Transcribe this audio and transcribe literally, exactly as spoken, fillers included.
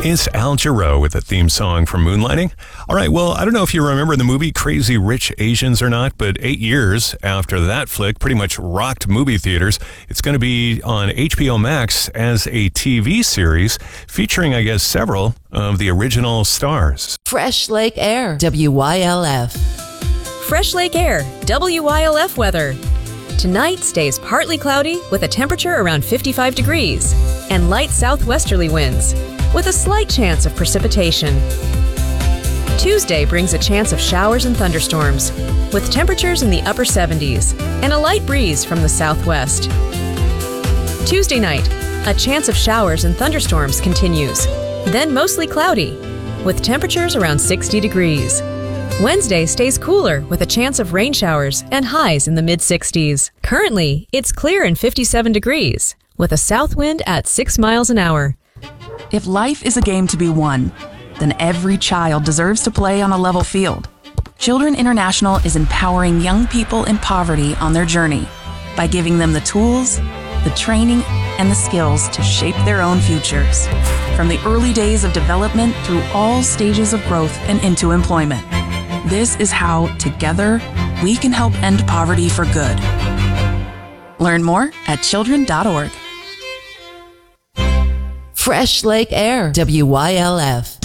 It's Al Jarreau with the theme song from Moonlighting. All right, well, I don't know if you remember the movie Crazy Rich Asians or not, but eight years after that flick pretty much rocked movie theaters, it's going to be on H B O Max as a T V series featuring, I guess, several of the original stars. Fresh Lake Air, W Y L F. Fresh Lake Air, W Y L F weather. Tonight stays partly cloudy with a temperature around fifty-five degrees and light southwesterly winds with a slight chance of precipitation. Tuesday brings a chance of showers and thunderstorms with temperatures in the upper seventies and a light breeze from the southwest. Tuesday night, a chance of showers and thunderstorms continues, then mostly cloudy with temperatures around sixty degrees. Wednesday stays cooler with a chance of rain showers and highs in the mid sixties. Currently, it's clear and fifty-seven degrees with a south wind at six miles an hour. If life is a game to be won, then every child deserves to play on a level field. Children International is empowering young people in poverty on their journey by giving them the tools, the training, and the skills to shape their own futures, from the early days of development through all stages of growth and into employment. This is how, together, we can help end poverty for good. Learn more at children dot org. Fresh Lake Air, W Y L F.